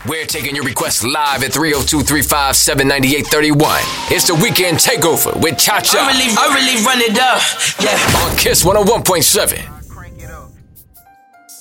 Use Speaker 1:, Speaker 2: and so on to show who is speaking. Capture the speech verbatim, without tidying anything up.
Speaker 1: We're taking your requests live at three oh two, three five seven, nine eight three one. It's the Weekend Takeover with Cha Cha.
Speaker 2: I really, I really run it up, yeah.
Speaker 1: On Kiss one oh one point seven.